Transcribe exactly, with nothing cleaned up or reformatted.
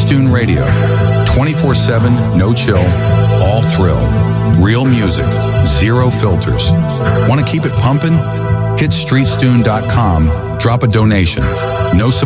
Stune Radio. twenty-four seven, no chill, all thrill. Real music, zero filters. Want to keep it pumping? Hit street stune dot com, drop a donation. No